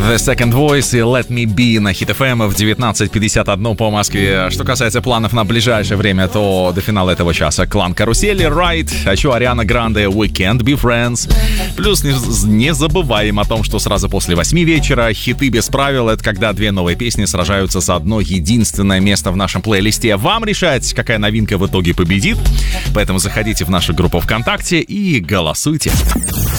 The Second Voice и Let Me Be на Hit FM в 19:51 по Москве. Что касается планов на ближайшее время, то до финала этого часа Клан Карусели, Right, а еще Ариана Гранде, We Can't Be Friends. Плюс не забываем о том, что сразу после 8 вечера хиты без правил — это когда две новые песни сражаются за одно единственное место в нашем плейлисте. Вам решать, какая новинка в итоге победит. Поэтому заходите в нашу группу ВКонтакте и голосуйте.